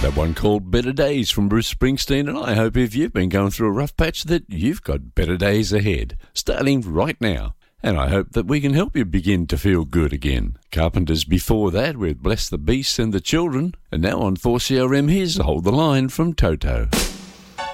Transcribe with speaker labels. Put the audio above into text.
Speaker 1: That one called Better Days from Bruce Springsteen, and I hope if you've been going through a rough patch that you've got better days ahead, starting right now. And I hope that we can help you begin to feel good again. Carpenters before that with Bless the Beast and the Children, and now on 4CRM, here's Hold the Line from Toto.